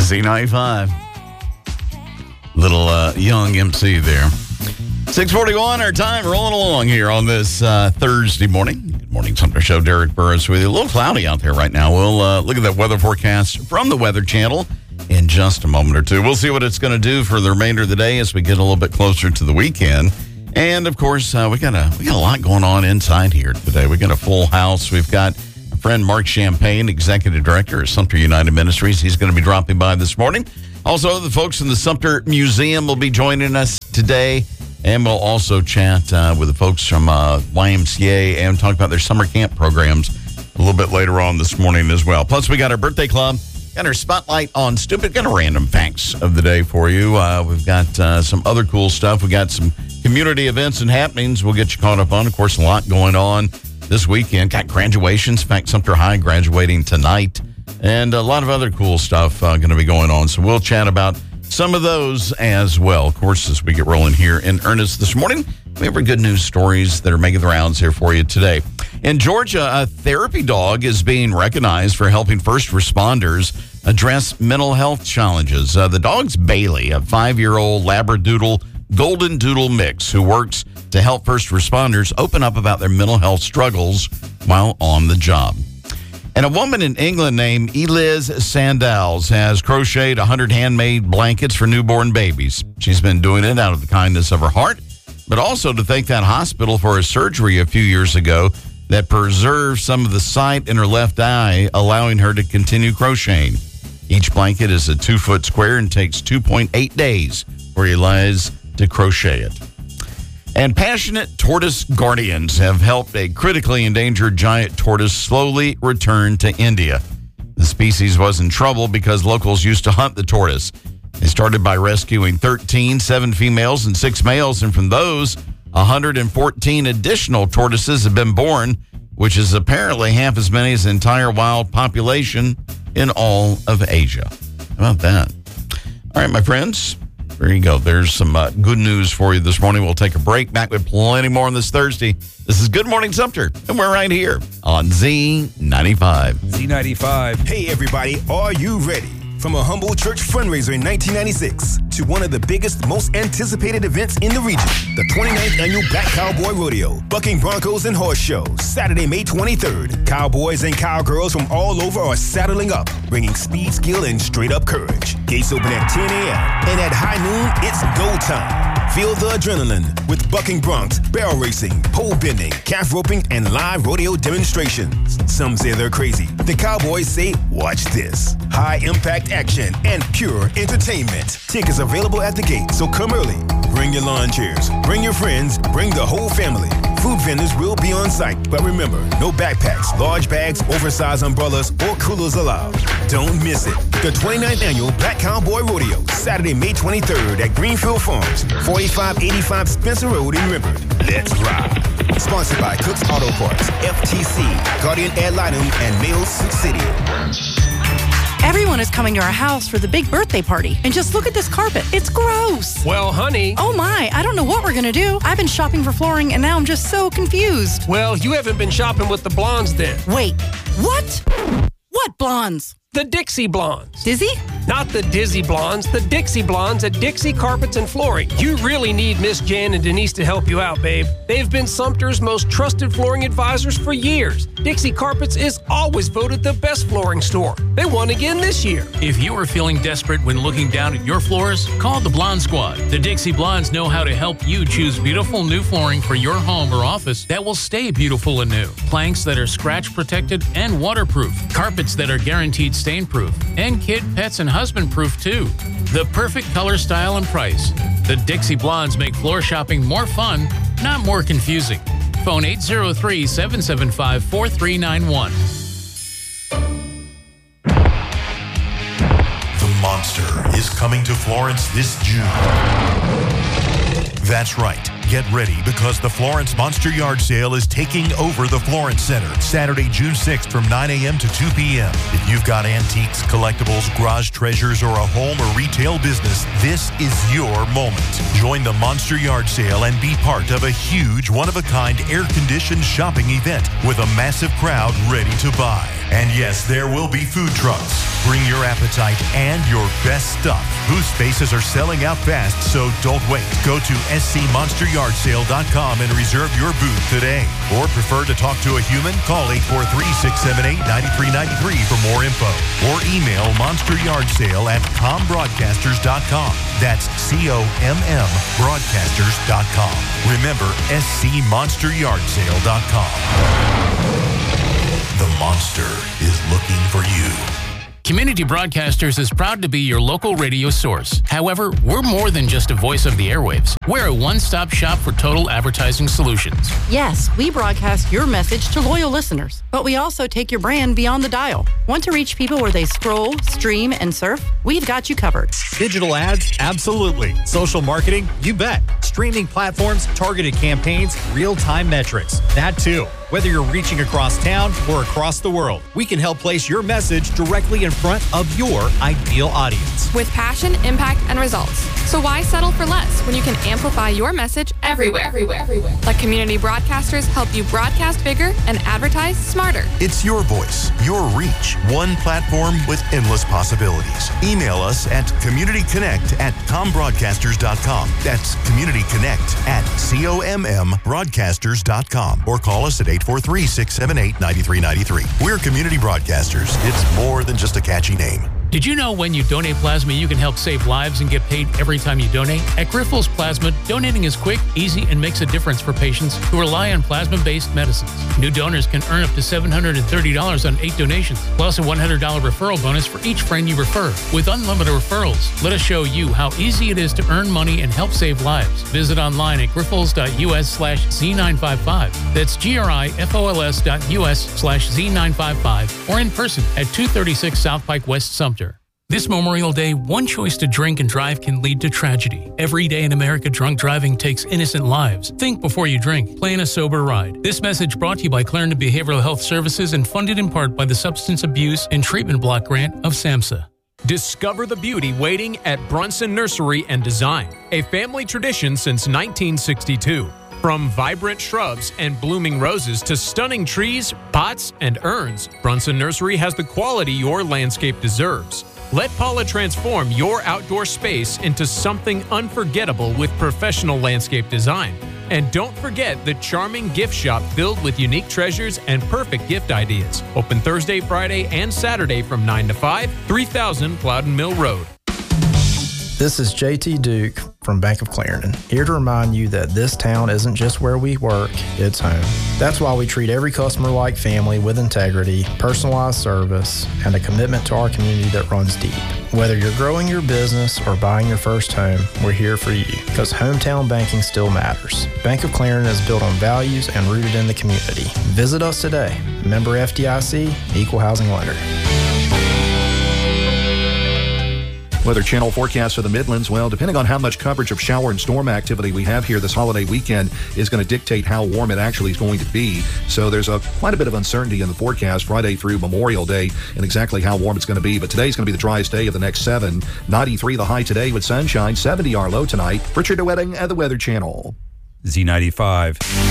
Z95. Little young MC there. 6:41, our time rolling along here on this Thursday morning. Good morning, Sumter Show. Derek Burris with you. A little cloudy out there right now. We'll look at that weather forecast from the Weather Channel in just a moment or two. We'll see what it's going to do for the remainder of the day as we get a little bit closer to the weekend. And, of course, we got a lot going on inside here today. We got a full house. We've got a friend, Mark Champagne, Executive Director of Sumter United Ministries. He's going to be dropping by this morning. Also, the folks in the Sumter Museum will be joining us today. And we'll also chat with the folks from YMCA and talk about their summer camp programs a little bit later on this morning as well. Plus, we got our birthday club. Got our spotlight on stupid, got a random facts of the day for you. We've got some other cool stuff. We got some community events and happenings we'll get you caught up on. Of course, a lot going on this weekend. Got graduations. In fact, Sumter High graduating tonight. And a lot of other cool stuff going to be going on. So we'll chat about some of those as well. Of course, as we get rolling here in earnest this morning, we have good news stories that are making the rounds here for you today. In Georgia, a therapy dog is being recognized for helping first responders address mental health challenges. The dog's Bailey, a 5-year-old Labradoodle Golden Doodle mix who works to help first responders open up about their mental health struggles while on the job. And a woman in England named Eliz Sandals has crocheted 100 handmade blankets for newborn babies. She's been doing it out of the kindness of her heart, but also to thank that hospital for a surgery a few years ago that preserved some of the sight in her left eye, allowing her to continue crocheting. Each blanket is a 2-foot square and takes 2.8 days for Eliz to crochet it. And passionate tortoise guardians have helped a critically endangered giant tortoise slowly return to India. The species was in trouble because locals used to hunt the tortoise. They started by rescuing 13, 7 females and 6 males, and from those, 114 additional tortoises have been born, which is apparently half as many as the entire wild population in all of Asia. How about that? All right, my friends. There you go. There's some good news for you this morning. We'll take a break. Back with plenty more on this Thursday. This is Good Morning Sumter, and we're right here on Z95. Z95. Hey, everybody. Are you ready? From a humble church fundraiser in 1996 to one of the biggest, most anticipated events in the region, the 29th Annual Black Cowboy Rodeo, Bucking Broncos and Horse Show, Saturday, May 23rd. Cowboys and cowgirls from all over are saddling up, bringing speed, skill, and straight-up courage. Gates open at 10 a.m., and at high noon, it's go time. Feel the adrenaline with bucking broncs, barrel racing, pole bending, calf roping, and live rodeo demonstrations. Some say they're crazy. The Cowboys say, watch this. High-impact action and pure entertainment. Tickets available at the gate, so come early. Bring your lawn chairs, bring your friends, bring the whole family. Food vendors will be on site, but remember, no backpacks, large bags, oversized umbrellas, or coolers allowed. Don't miss it. The 29th Annual Black Cowboy Rodeo, Saturday, May 23rd at Greenfield Farms, 4585 Spencer Road in River. Let's ride. Sponsored by Cook's Auto Parts, FTC, Guardian Ad Litem, and Mail City. Everyone is coming to our house for the big birthday party. And just look at this carpet. It's gross. Well, honey. Oh my, I don't know what we're going to do. I've been shopping for flooring and now I'm just so confused. Well, you haven't been shopping with the blondes then. Wait, what? What blondes? The Dixie Blondes. Dizzy? Not the Dizzy Blondes, the Dixie Blondes at Dixie Carpets and Flooring. You really need Miss Jan and Denise to help you out, babe. They've been Sumter's most trusted flooring advisors for years. Dixie Carpets is always voted the best flooring store. They won again this year. If you are feeling desperate when looking down at your floors, call the Blonde Squad. The Dixie Blondes know how to help you choose beautiful new flooring for your home or office that will stay beautiful and new. Planks that are scratch protected and waterproof. Carpets that are guaranteed stain proof. And kid, pets, and husband proof too. The perfect color, style, and price. The Dixie Blondes make floor shopping more fun, not more confusing. Phone 803-775-4391. The Monster is coming to Florence this June. That's right. Get ready because the Florence Monster Yard Sale is taking over the Florence Center Saturday, June 6th from 9 a.m. to 2 p.m. If you've got antiques, collectibles, garage treasures, or a home or retail business, this is your moment. Join the Monster Yard Sale and be part of a huge, one-of-a-kind, air-conditioned shopping event with a massive crowd ready to buy. And yes, there will be food trucks. Bring your appetite and your best stuff. Booth spaces are selling out fast, so don't wait. Go to scmonsteryardsale.com and reserve your booth today. Or prefer to talk to a human? Call 843-678-9393 for more info. Or email monsteryardsale@combroadcasters.com. That's COMM broadcasters.com. Remember, scmonsteryardsale.com. The monster is looking for you. Community Broadcasters is proud to be your local radio source. However, we're more than just a voice of the airwaves. We're a one-stop shop for total advertising solutions. Yes, we broadcast your message to loyal listeners, but we also take your brand beyond the dial. Want to reach people where they scroll, stream, and surf? We've got you covered. Digital ads? Absolutely. Social marketing? You bet. Streaming platforms, targeted campaigns, real-time metrics. That too. Whether you're reaching across town or across the world, we can help place your message directly in front of your ideal audience. With passion, impact, and results. So why settle for less when you can amplify your message everywhere? Let Community Broadcasters help you broadcast bigger and advertise smarter. It's your voice, your reach, one platform with endless possibilities. Email us at communityconnect@combroadcasters.com. That's communityconnect@combroadcasters.com. Or call us at 843-678-9393. We're Community Broadcasters. It's more than just a catchy name. Did you know when you donate plasma, you can help save lives and get paid every time you donate? At Grifols Plasma, donating is quick, easy, and makes a difference for patients who rely on plasma-based medicines. New donors can earn up to $730 on 8 donations, plus a $100 referral bonus for each friend you refer. With unlimited referrals, let us show you how easy it is to earn money and help save lives. Visit online at grifols.us/Z955. That's grifols.us/Z955, or in person at 236 South Pike West, Sumter. This Memorial Day, one choice to drink and drive can lead to tragedy. Every day in America, drunk driving takes innocent lives. Think before you drink. Plan a sober ride. This message brought to you by Clarendon Behavioral Health Services and funded in part by the Substance Abuse and Treatment Block Grant of SAMHSA. Discover the beauty waiting at Brunson Nursery and Design, a family tradition since 1962. From vibrant shrubs and blooming roses to stunning trees, pots, and urns, Brunson Nursery has the quality your landscape deserves. Let Paula transform your outdoor space into something unforgettable with professional landscape design. And don't forget the charming gift shop filled with unique treasures and perfect gift ideas. Open Thursday, Friday, and Saturday from 9 to 5, 3000 Plowden Mill Road. This is JT Duke from Bank of Clarendon, here to remind you that this town isn't just where we work, it's home. That's why we treat every customer like family with integrity, personalized service, and a commitment to our community that runs deep. Whether you're growing your business or buying your first home, we're here for you, because hometown banking still matters. Bank of Clarendon is built on values and rooted in the community. Visit us today. Member FDIC, Equal Housing Lender. Weather Channel forecast for the Midlands. Well, depending on how much coverage of shower and storm activity we have here this holiday weekend is going to dictate how warm it actually is going to be. So there's quite a bit of uncertainty in the forecast Friday through Memorial Day and exactly how warm it's going to be. But today's going to be the driest day of the next 7. 93 the high today with sunshine, 70 our low tonight. Richard DeWetting at the Weather Channel. Z95.